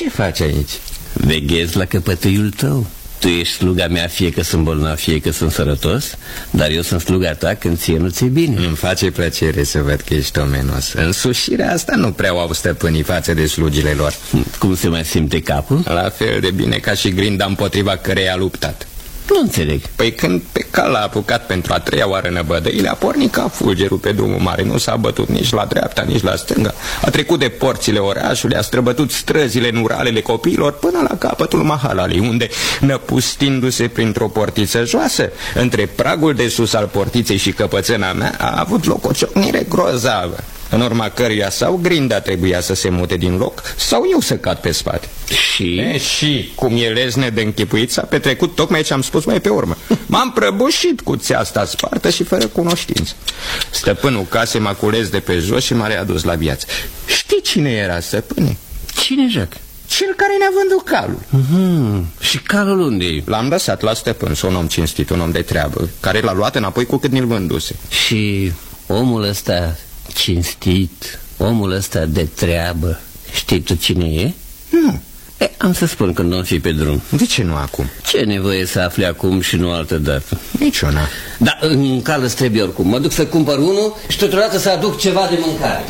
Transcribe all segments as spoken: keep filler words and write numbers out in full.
Ce faci aici? Veghez la căpătâiul tău. Tu ești sluga mea fie că sunt bolnav, fie că sunt sănătos, dar eu sunt sluga ta când ție nu ți-e bine. Îmi face plăcere să văd că ești omenos. Însușirea asta nu prea au stăpânii față de slugile lor. Cum se mai simte capul? La fel de bine ca și grinda împotriva căreia a luptat. Nu înțeleg. Păi când pe cal a apucat pentru a treia oară năbădăile, a pornit ca fulgerul pe drumul mare. Nu s-a bătut nici la dreapta, nici la stânga. A trecut de porțile orașului, a străbătut străzile nuralele copiilor până la capătul Mahalalei, unde, năpustindu-se printr-o portiță joasă, între pragul de sus al portiței și căpățâna mea, a avut loc o ciocnire grozavă, în urma căruia sau grinda trebuia să se mute din loc, sau eu să cad pe spate. Și? E, și, cum e lezne de închipuit, s-a petrecut tocmai ce am spus mai pe urmă. M-am prăbușit cu țeasta spartă și fără cunoștință. Stăpânul casei m-a cules de pe jos și m-a readus la viață. Știi cine era, stăpâne? Cine, Jacques? Cel care ne-a vândut calul. Mm-hmm. Și calul unde e? L-am lăsat la stăpân, un om cinstit, un om de treabă, care l-a luat înapoi cu cât ni-l vânduse. Și omul ăsta cinstit, omul ăsta de treabă, știi tu cine e? Nu. E, am să spun când nu fi pe drum. De ce nu acum? Ce nevoie să afli acum și nu altă dată? Niciuna. Da, în cală îți trebuie oricum. Mă duc să cumpăr unul și totodată să aduc ceva de mâncare.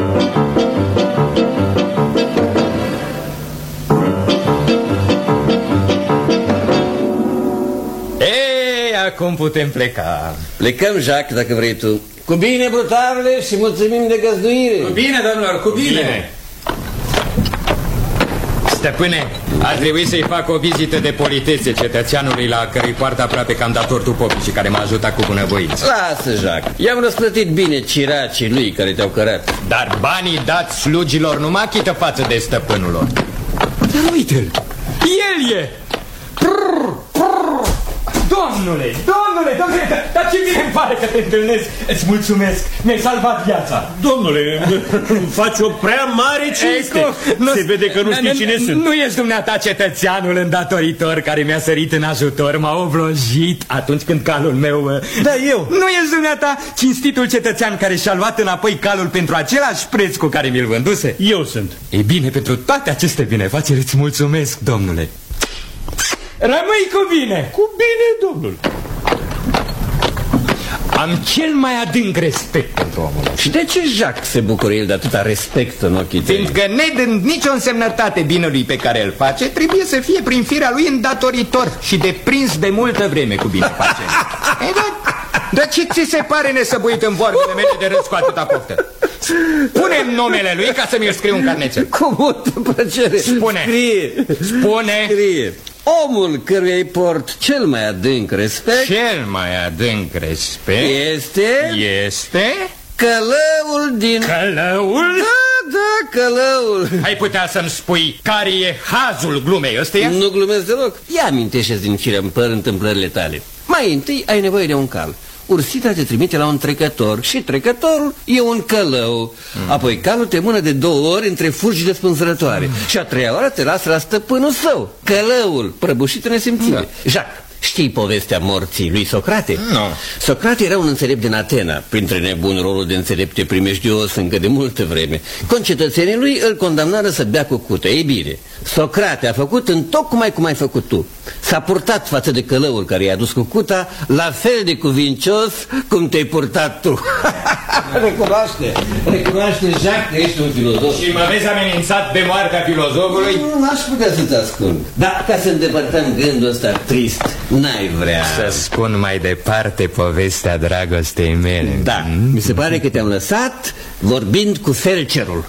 Ei, acum putem pleca. Plecăm, Jacques, dacă vrei tu. Cu bine, brutarule, și mulțumim de găzduire. Cu bine, domnilor, cu bine, bine. Stăpâne, ar trebui să-i fac o vizită de politețe cetățeanului la cărui poartă aproape că am dat tortul popii și care m-a ajutat cu bunăvoință. Lasă, Jacques, i-am răsplătit bine ciracii lui care te-au cărat. Dar banii dați slugilor nu mă achită față de stăpânul lor. Dar uite-l, el e! Prrr, prrr. Domnule, domnule, domnule, dar ce bine îmi pare că te întâlnesc. Îți mulțumesc, mi-ai salvat viața. Domnule, îmi faci o prea mare cinste. Se vede că nu știi cine sunt. Nu ești dumneata cetățeanul îndatoritor care mi-a sărit în ajutor, m-a oblojit atunci când calul meu... Da, eu. Nu ești dumneata cinstitul cetățean care și-a luat înapoi calul pentru același preț cu care mi-l vânduse? Eu sunt. Ei bine, pentru toate aceste binefaceri îți mulțumesc, domnule. Rămâi cu bine. Cu bine, domnul. Am cel mai adânc respect pentru omul. Și de ce Jacques se bucură el de atâta respect în ochii tăi? Fiindcă, nedând nicio însemnătate binelui pe care îl face, trebuie să fie prin firea lui îndatoritor și deprins de multă vreme cu binefacere. Dar ce ți se pare nesăbuit în vorbele mele de râs cu atâta poftă? Spune-mi numele lui ca să mi-l scriu în carnețel. Cu multă plăcere. Spune. Scrie. Spune. Scrie. Omul căruia îi port cel mai adânc respect. Cel mai adânc respect Este Este călăul din... Călăul? Da, da, călăul. Ai putea să-mi spui care e hazul glumei ăsteia? Nu glumesc deloc. Ia amintește-ți din firea în păr întâmplările tale. Mai întâi ai nevoie de un cal. Ursita te trimite la un trecător și trecătorul e un călău. mm. Apoi calul te mână de două ori între furgi de spânzărătoare. mm. Și a treia oară te lasă la stăpânul său, călăul, prăbușit în nesimțire. da. Jacques, știi povestea morții lui Socrate? Nu. Socrate era un înțelept din Atena. Printre nebuni, rolul de înțelept te primejdios încă de multă vreme. Concetățenii lui îl condamnară să bea cu cută. Ei bine, Socrate a făcut întocmai cum ai făcut tu. S-a purtat față de călăul care i-a dus cu cuta la fel de cuvincios cum te-ai purtat tu. Recunoaște, recunoaște, Jacques, că ești un filozof. Și mă vezi amenințat de moartea filozofului? Nu, n-aș putea să te ascund. Dar ca să îndepărtăm gândul ăsta trist, n-ai vrea... Să spun mai departe povestea dragostei mele. Da, mm? Mi se pare că te-am lăsat vorbind cu felcerul.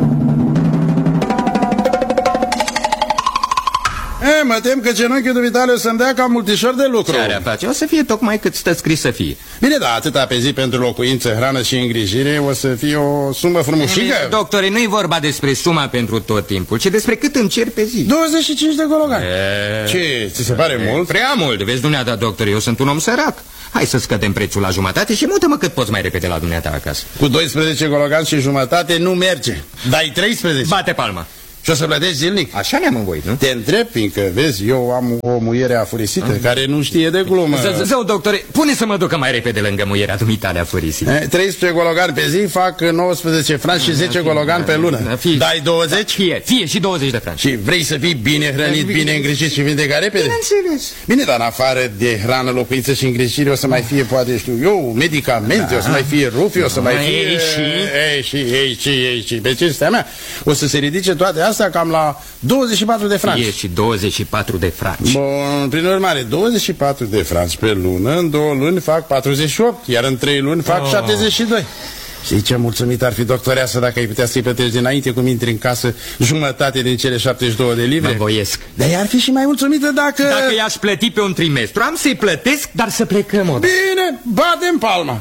E, mă tem că genunchiul dumitale o să-mi dea cam multișor de lucru. Ce are a face? O să fie tocmai cât stă scris să fie. Bine, da, atâta pe zi pentru locuință, hrană și îngrijire o să fie o sumă frumușică. Doctore, nu-i vorba despre suma pentru tot timpul, ci despre cât încerci pe zi. douăzeci și cinci de gologani. E... Ce, ți se pare e... mult? Prea mult, vezi dumneata, doctor, eu sunt un om sărac. Hai să scădem prețul la jumătate și mută-mă cât poți mai repede la dumneata acasă. Cu doisprezece gologani și jumătate nu merge. Dai treisprezece. Bate palma. Și o să plătești zilnic? Așa ne-am învoit, nu? Te întreb, fiindcă, vezi, eu am o muiere afurisită ah. care nu știe de glumă. Zău, doctore, pune să mă ducă mai repede lângă muierea dumitale afurisită. treisprezece gologani pe zi fac nouăsprezece franci și zece gologani pe lună. Dai douăzeci? Fie, fie și douăzeci de franci. Și vrei să fii bine hrănit, bine îngrijit și vindecat repede? Bineînțeles. Bine, dar în afară de hrană, locuință și îngrijire o să mai fie, poate știu eu, medicamente, o să mai fie rufi, o să mai fie... Ei și... Ei și, ei și, ei și, pe cinstea mea, o să se ridice toate astea cam la douăzeci și patru de franci. Fie și douăzeci și patru de franci. Bun, prin urmare, douăzeci și patru de franci pe lună, în două luni fac patruzeci și opt, iar în trei luni fac oh. șaptezeci și doi. Știi ce mulțumit ar fi doctoreasă dacă ai putea să-i plătești dinainte cum intri în casă jumătate din cele șaptezeci și două de livre? Mă voiesc. Dar ar fi și mai mulțumită dacă... Dacă i-aș plăti pe un trimestru, am să-i plătesc, dar să plecăm odată. Bine, batem palma.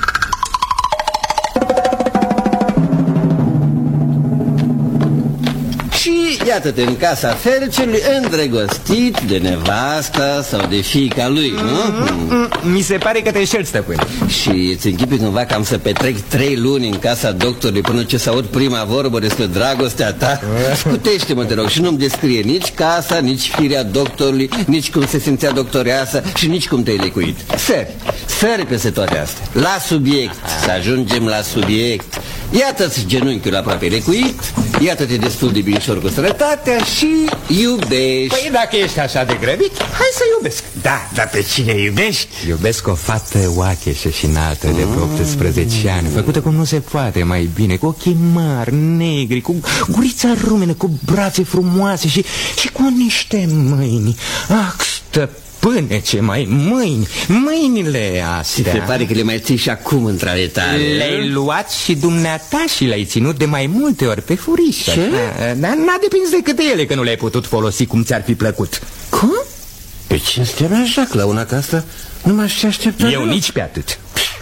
Și iată-te în casa felcerului, îndrăgostit de nevasta sau de fiica lui, nu? Mm, mm, mi se pare că te înșeli, stăpân. Și îți închipi cumva că am să petrec trei luni în casa doctorului până ce să aud prima vorbă despre dragostea ta? Scutește-mă, te rog, și nu-mi descrie nici casa, nici firea doctorului, nici cum se simțea doctoreasa și nici cum te-ai lecuit. Sări, sări peste toate astea. La subiect, să ajungem la subiect. Iată-ți genunchiul aproape lecuit, iată-te destul de binișor cu sănătatea și iubești. Păi dacă ești așa de grăbit, hai să iubesc. Da, dar pe cine iubești? Iubesc o fată oacheșă și înaltă de vreo optsprezece ani, făcută cum nu se poate mai bine, cu ochii mari, negri, cu gurița rumenă, cu brațe frumoase și, și cu niște mâini. Ah, stăpân! Până ce mai mâini, mâinile astea. Se pare că le mai ții și acum între ale tale. Le-ai luat și dumneata și le-ai ținut de mai multe ori pe furișă. Ce? Dar n-a depins decât de ele că nu le-ai putut folosi cum ți-ar fi plăcut. Cum? Pe cinstea mea, Jacques, la una ca asta nu m-aș aștepta. Eu nici pe atât.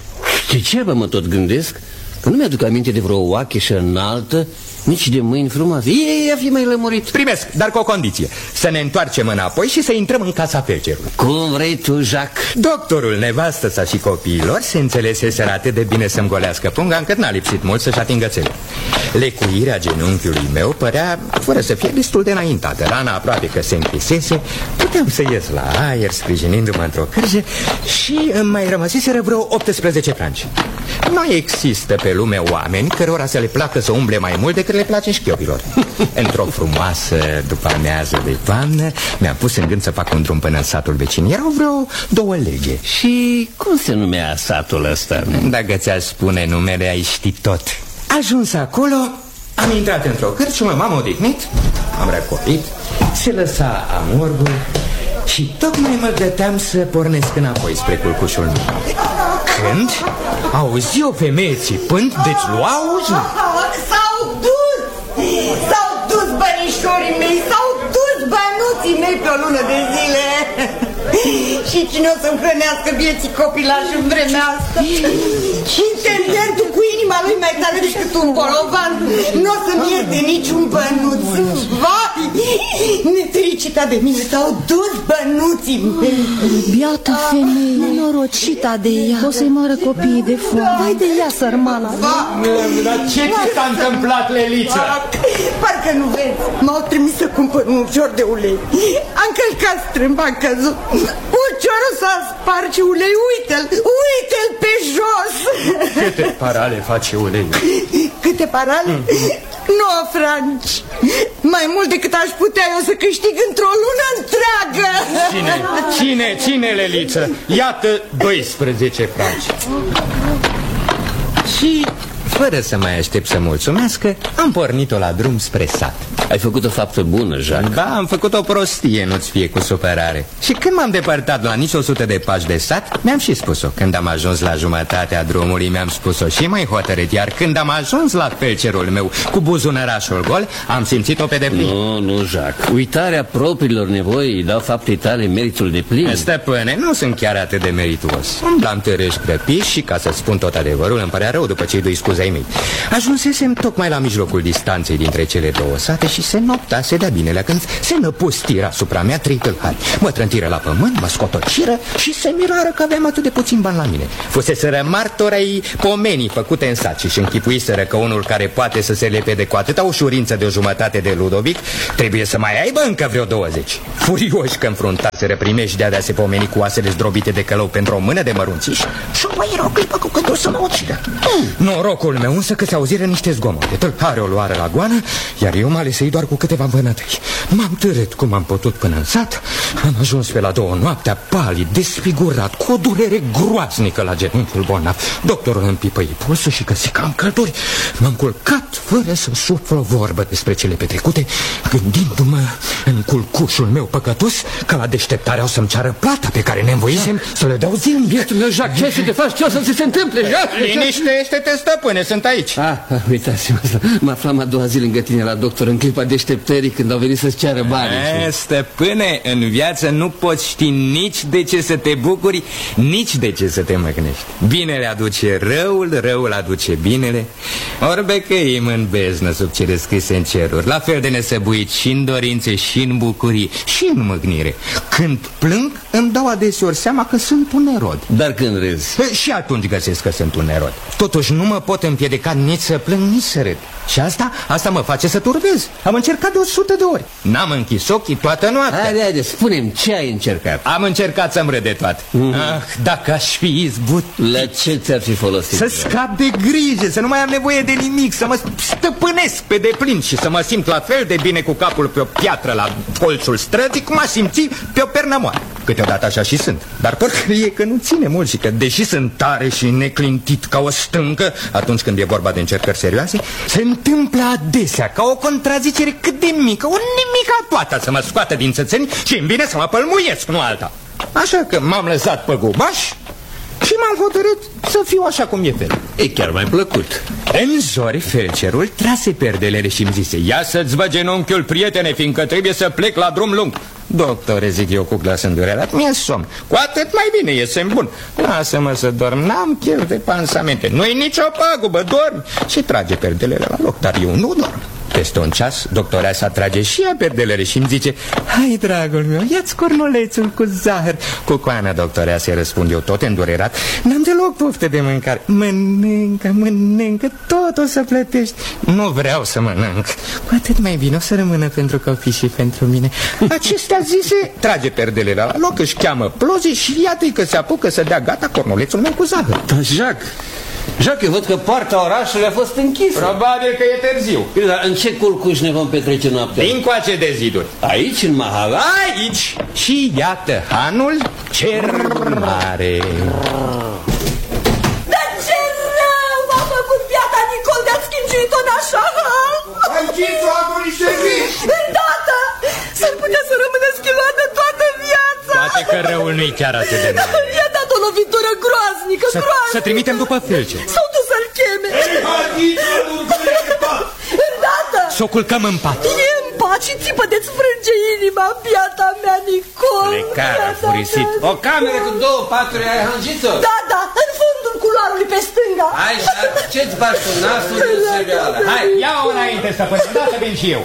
De ce bă mă tot gândesc? Că nu mi-aduc aminte de vreo oacheșă înaltă, nici de mâini frumoase. Ei, a fi mai lămurit. Primesc, dar cu o condiție. Să ne întoarcem înapoi și să intrăm în casa felcerului. Cum vrei tu, Jacques? Doctorul, nevastă sa și copiilor se înțeleseseră atât de bine să-mi golească punga, încât n-a lipsit mult să-și atingă țelul. Lecuirea genunchiului meu părea, fără să fie, destul de înaintată. Rana aproape că se închisese. Puteam să ies la aer, sprijinindu-mă într-o cârjă, și îmi mai rămăseseră vreo optsprezece franci. Nu există pe lume oameni cărora să le placă să umble mai mult decât le place șchiopilor. Într-o frumoasă după-amiază de toamnă mi-am pus în gând să fac un drum până în satul vecin. Erau vreo două leghe. Și cum se numea satul ăsta? Dacă ți-aș spune numele, ai ști tot. Ajuns acolo, am intrat într-o cârciumă, m-am odihnit, am răcorit, se lăsa amorgul și tocmai mă găteam să pornesc înapoi spre culcușul meu, când auzi o femeie țipând, deci lu auzi. S-au dus! S-au dus bănișorii mei, s-au dus bănuții mei pe o lună de zile. Și cine o să-mi hrănească vieții copilași în vremea asta? Și inteligentul cu inima lui mai tare decât un bolovan nu o să-mi ierte niciun bănuț. Vai! Nefericita de mine, s-au dus bănuții mei. Biata femeie, nenorocita de ea, o să-i moară copiii de foame. Hai de ea, sărmana. Dar ce ți s-a întâmplat, Leliță? Parcă nu vezi, m-au trimis să cumpăr un ucior de ulei. Am călcat strâmb, am căzut. Uciorul s-a spart și ulei, uite-l, uite-l pe jos. Câte parale face ulei? Câte parale? nouă franci. Mai mult decât aș putea eu să câștig într-o lună întreagă. Cine? Cine? Cine, Leliță? Iată doisprezece franci. Și, fără să mai aștept să mulțumească, am pornit-o la drum spre sat. Ai făcut o faptă bună, Jacques. Da, am făcut o prostie, nu-ți fie cu supărare. Și când m-am depărtat la nici o sută de pași de sat, mi-am și spus-o. Când am ajuns la jumătatea drumului, mi-am spus-o și mai hotărât. Iar când am ajuns la felcerul meu cu buzunărașul gol, am simțit-o pe deplin. Nu, nu, Jacques. Uitarea propriilor nevoi îi dau faptei tale meritul de plin. Stăpâne, nu sunt chiar atât de merituos. Umblam târâși grăpiși și, ca să spun tot adevărul, îmi părea rău după ce-i doi scuzei mei. Ajunsesem tocmai la mijlocul distanței dintre cele două sate și se nopta, se dea binele când se năpustira asupra mea trei tâlhari. Mă trântiră la pământ, mă scotociră și se mirară că aveam atât de puțin bani la mine. Fuseseră martorei pomenii făcute în sat și închipuiseră că unul care poate să se lepede cu atâta ușurință de o jumătate de Ludovic trebuie să mai aibă încă vreo douăzeci. Furioși că înfruntaseră primejdea de a se pomeni cu oasele zdrobite de călău pentru o mână de mărunțiși, și mai era o clipă cu gândul să mă ucidă. mm. Norocul meu însă că se auziră niște zgomote. Tâlhare o luară la goană, iar eu m-am lesăit doar cu câteva vânătăi. M-am târât cum am putut până în sat. Am ajuns pe la două noaptea, palid, desfigurat, cu o durere groaznică la genunchiul bolnav. Doctorul îmi pipăi pulsul și găsi că am călduri. M-am culcat fără să suflu o vorbă despre cele petrecute, gândindu-mă în culcușul meu păcătos că la deșteptare o să-mi ceară plata pe care ne-nvoisem să le dau zilnic. Bietul meu, Jacques, ce să te faci? Ce o să ți se întâmple, Jacques? Liniștește-te, stăpâne, sunt aici. Ah, uitați-mă, mă aflam a doua zi lângă tine la doctor în clipa deșteptării când au venit să-ți ceară bani. E, stăpâne, în viață nu poți ști nici de ce să te bucuri, nici de ce să te măgnești. Binele aduce răul, răul aduce binele. Orbe că im în beznă sub cele scrise în ceruri, la fel de nesăbuit și în dorințe, și în bucurii, și în mâgnire. Când plâng, îmi dau adeseori seama că sunt un nerod. Dar când râzi? E, și atunci găsesc că sunt un nerod. Totuși nu mă pot împiedica nici să plâng, nici să râd. Și asta, asta mă face să turbez. Am încercat de o sută de ori. N-am închis ochii toată noaptea. Haide, haide, spune-mi, ce ai încercat? Am încercat să-mi râd de toate. mm. Ah, dacă aș fi izbut. La ce ți-ar fi folosit? Să scap de grijă, să nu mai am nevoie de nimic, să mă stăpânesc pe deplin și să mă simt la fel de bine cu capul pe o piatră la colțul străzii cum aș simți pe o pernă moară. Câteodată așa și sunt. Dar porcărie că nu ține mult și că, deși sunt tare și neclintit ca o stâncă, atunci când e vorba de încercări serioase, se întâmplă adesea ca o contrazicere cât de mică, o nimica toată să mă scoată din țățeni și îmi vine să mă pălmuiesc, nu alta. Așa că m-am lăsat pe gubaș și m-am hotărât să fiu așa cum e fel. E chiar mai plăcut. În zori, felcerul trase perdelele și îmi zise: ia să-ți vă genunchiul, prietene, fiindcă trebuie să plec la drum lung. Doctore, zic eu cu glas îndurerat, mi-e somn. Cu atât mai bine, iese bun. Lasă-mă să dorm, n-am chef de pansamente. Nu-i nicio pagubă, dormi. Și trage perdelele la loc, dar eu nu dorm. Peste un ceas, doctoreasa trage și ea perdelele și îmi zice: hai, dragul meu, ia-ți cornulețul cu zahăr. Cu coana, doctoreasa, răspund eu tot îndurerat: n-am deloc poftă de mâncare. Mănâncă, mănâncă, tot o să plătești. Nu vreau să mănânc. Cu atât mai bine, o să rămână pentru copii și pentru mine. Acestea zise, trage perdelele la loc, își cheamă Plozi și iată-i că se apucă să dea gata cornulețul meu cu zahăr. Da, Jacques, Jacques, eu văd că poarta orașului a fost închisă. Probabil că e târziu. Dar în ce culcuș ne vom petrece noaptea? Dincoace de ziduri. Aici, în Mahal? Aici. Și iată hanul cer mare. Dar ce rău m-a făcut piata Nicol de-a schimjuit-o în așa hal? Ai închis-o acum niște griji. Îndată! S-ar putea să rămână schiloată toată viața. Poate că răul nu-i chiar atât de mare. I-a dat o lovitură groaznică, să, groaznică. Să trimitem după felce. S-au dus să-l cheme. Îndată! Să o culcăm în pat. E în pat și țipă de-ți frânge inima, piata mea, Nicol. Plecara, furisit. O cameră cu două paturi, ai hangit-o? Da, da, în fundul culoarului pe stânga. Hai, Jacques, ce-ți bași cu nasul de serială? Hai, ia-o înainte, stăpân, dată vin și eu.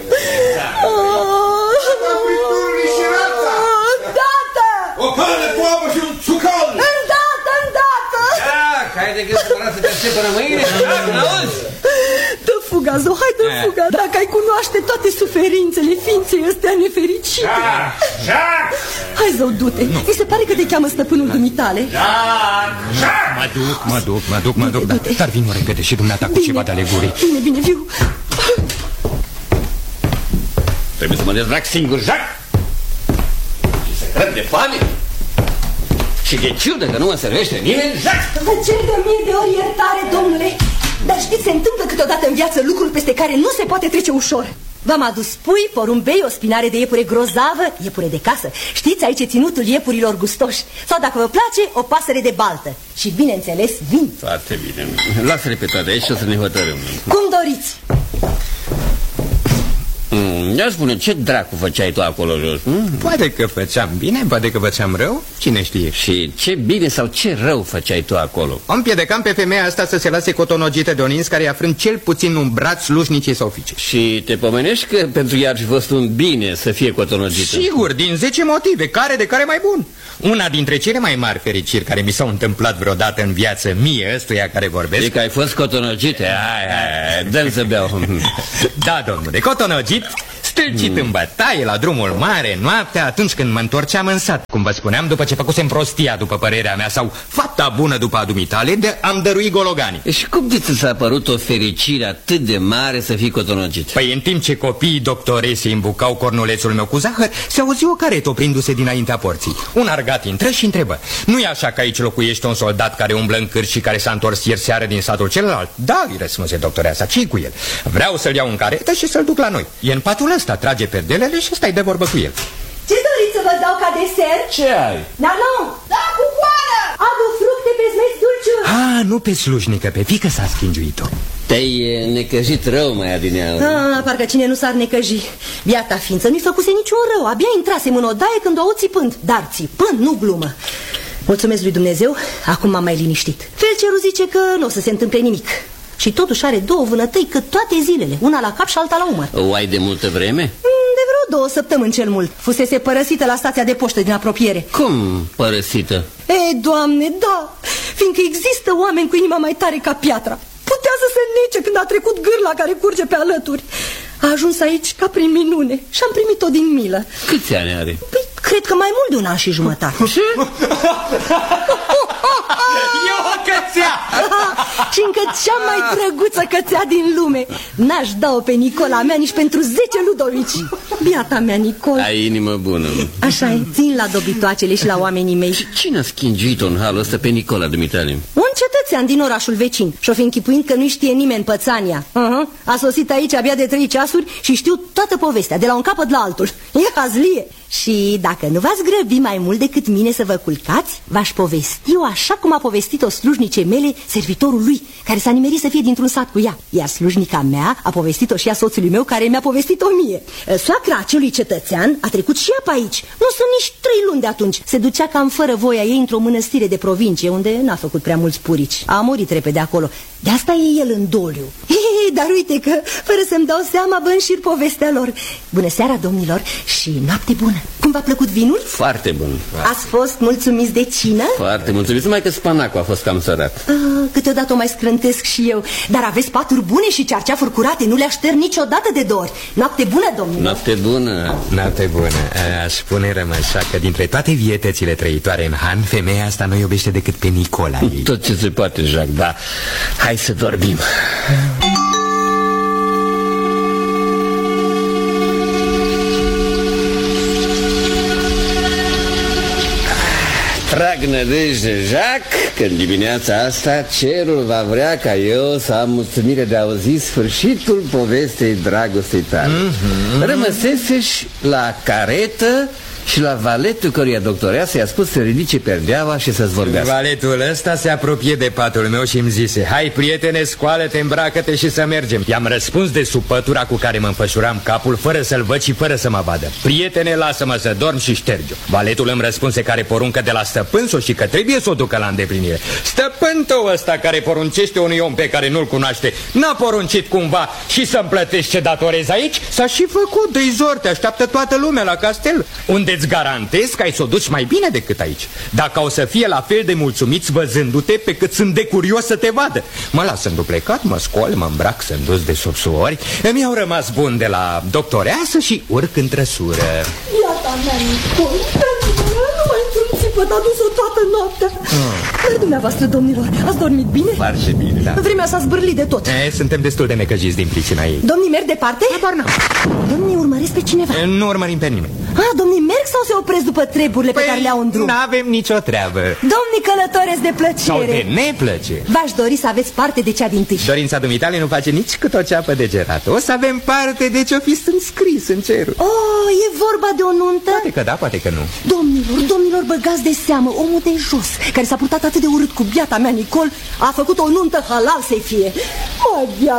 Îndată! O pană cu apă și un țucal. Îndată, îndată! Jacques, hai de gând să să te aștept până mâine, Jacques, n-auzi? Dă fuga, Zo, hai dă fuga. Dacă ai cunoaște toate suferințele ființei ăstea nefericite. Jacques, Jacques! Hai, Zo, du-te. Mi se pare că te cheamă stăpânul dumitale. Jacques, Jacques! Mă duc, mă duc, mă duc, mă duc, dar, dar vin o repede și dumneata cu ceva de alegurii. Bine, bine, viu. Trebuie să mă dezbrac singur, Jacques. Și să cred de foame. Și de ciudă că nu mă servește nimeni, Jacques. Vă cer de mie de ori iertare, domnule. Dar știți, se întâmplă câteodată în viață lucruri peste care nu se poate trece ușor. V-am adus pui, porumbei, o spinare de iepure grozavă, iepure de casă. Știți, aici e ținutul iepurilor gustoși. Sau, dacă vă place, o pasăre de baltă. Și, bineînțeles, vin. Foarte bine. Lasă-le pe toate aici și o să ne hotărâm. Cum doriți. Mm, Ia spune, ce dracu făceai tu acolo jos? Mm? Poate că făceam bine, poate că făceam rău, cine știe. Și ce bine sau ce rău făceai tu acolo? O împiedecam pe femeia asta să se lase cotonogită de Onins, care i-a frânt cel puțin un braț slujnicii sau fiice. Și te pomenești că pentru ea ar fi fost un bine să fie cotonogită? Sigur, din zece motive, care de care mai bun. Una dintre cele mai mari fericiri care mi s-au întâmplat vreodată în viață, mie, ăstuia care vorbesc... E că ai fost cotonogită? Hai, hai, dă-mi să beau. Da, domnule, cotonogit, stâlcit mm. în bătaie, la drumul mare, noaptea, atunci când mă întorceam în sat, cum vă spuneam, după ce făcusem prostia, după părerea mea, sau fapta bună după adumitale, de am dăruit gologanii. Și cum de ți s-a părut o fericire atât de mare să fii cotonogit? Păi în timp ce copiii doctoresei îmbucau cornulețul meu cu zahăr, se auzi o caretă oprindu-se dinaintea porții. Un argat intră și întrebă: nu-i așa că aici locuiește un soldat care umblă în cârci și care s-a întors ieri seară din satul celălalt? Da, îi răspunse doctoreasa, ce-i cu el? Vreau să-l iau în caretă și să-l duc la noi. E în patul ăsta, trage perdelele și stai de vorbă cu el. Ce doriți să vă dau ca desert? Ce ai? Da, nu! Da, cu coară! Adu fructe pe smeți dulciuri! Ah, nu pe slujnică, pe fiică s-a schingiuit-o. Te-ai necăjit rău mai adineauri. Ah, parcă cine nu s-ar necăji. Biata ființă nu-i făcuse niciun rău. Abia intrasem în odaie când o aud țipând. Dar țipând, nu glumă. Mulțumesc lui Dumnezeu, acum m-am mai liniștit. Felcerul zice că nu o să se întâmple nimic. Și totuși are două vânătăi cât toate zilele, una la cap și alta la umăr. O ai de multă vreme? De vreo două săptămâni cel mult. Fusese părăsită la stația de poștă din apropiere. Cum părăsită? E, Doamne, da, fiindcă există oameni cu inima mai tare ca piatra. Putea să se nece când a trecut gârla care curge pe alături. A ajuns aici ca prin minune și am primit-o din milă. Câți ani are? Păi, cred că mai mult de un an și jumătate. Ce? E o cățea! Și încă cea mai drăguță cățea din lume. N-aș da-o pe Nicola mea nici pentru zece Ludovici. Biata mea, Nicol. Ai inimă bună. Așa e, țin la dobitoacele și la oamenii mei. Și cine a schingiuit-o în halul ăsta pe Nicola dumitale? Un cetățean din orașul vecin. Și-o fi închipuind că nu știe nimeni pățania. uh-huh. A sosit aici abia de trei ceasuri și știu toată povestea, de la un capăt la altul. E hazlie. Și dacă nu v-ați grăbi mai mult decât mine să vă culcați, v-aș povesti-o așa cum a povestit-o slujnice mele servitorul lui, care s-a nimerit să fie dintr-un sat cu ea. Iar slujnica mea a povestit-o și a soțului meu, care mi-a povestit-o mie. Soacra acelui cetățean a trecut și ea pe aici. Nu sunt nici trei luni de atunci. Se ducea cam fără voia ei într-o mănăstire de provincie, unde n-a făcut prea mulți purici. A murit repede acolo. De asta e el în doliu. He, dar uite că, fără să-mi dau seama, vă înșir povestea lor. Bună seara, domnilor, și noapte bună. Cum v-a plăcut vinul? Foarte bun. Ați fost mulțumiți de cină? Foarte mulțumiți, numai că spanacul a fost cam sărat. Ah, câteodată o mai scrântesc și eu. Dar aveți paturi bune și cearceafuri curate. Nu le aștern niciodată de două ori. Noapte bună, domnilor. Noapte bună. Noapte bună. Aș spune rămășa că dintre toate vietățile trăitoare în Han, femeia asta nu iubește decât pe Nicola ei. Tot ce se poate, Jacques, da. Hai să dormim. Trag nădejde, Jacques, că în dimineața asta cerul va vrea ca eu să am mulțumire de a auzi sfârșitul povestei dragostei tale. Mm-hmm. Rămăseseși la caretă și la valetul căruia doctoreasa i-a spus să ridice perdeaua și să-ți vorbească. Valetul ăsta se apropie de patul meu și îmi zise: hai, prietene, scoală-te, îmbracă-te și să mergem. I-am răspuns de sub pătura cu care mă înfășuram capul, fără să-l văd și fără să mă vadă: prietene, lasă-mă să dorm și șterge-o. Valetul îmi răspunse că are poruncă de la stăpân s-o și că trebuie să o ducă la îndeplinire. Stăpân tău ăsta care poruncește unui om pe care nu-l cunoaște, n-a poruncit cumva și să-mi plătești ce datorezi aici? S-a și făcut, dă-i zor, te așteaptă toată lumea la castel, unde îți garantez că ai să o duci mai bine decât aici. Dacă o să fie la fel de mulțumiți văzându-te pe cât sunt de curios să te vadă. Mă las înduplecat, mă scol, mă îmbrac, să-mi dus de sub suori. Îmi au rămas bun de la doctoreasă și urc în trăsură. Iată mea, Nicol, nu mai într-un țipăt, a dus-o toată noaptea. hmm. Dar dumneavoastră, domnilor, ați dormit bine? Foarte bine, da. Vremea s-a zbârlit de tot. e, Suntem destul de necăjiți din pricina ei. Domnii merg departe? Habar n-am. Domnii urmăresc pe cineva? e, Nu urmărim pe nimeni. Ah, domnii merg sau se opresc după treburile păi, pe care le-au în drum? N-avem nicio treabă. Domnii călătoresc de plăcere sau de neplăcere. V-aș dori să aveți parte de cea dintâi. Dorința dumitale nu face nici cât o ceapă de gerată. O să avem parte de ce-o fi înscris în cerul. Oh, e vorba de o nuntă? Poate că da, poate că nu. Domnilor, domnilor, băgați de seamă, omul de jos, care s-a purtat atât de urât cu biata mea, Nicol, a făcut o nuntă halal să-i fie. Mă,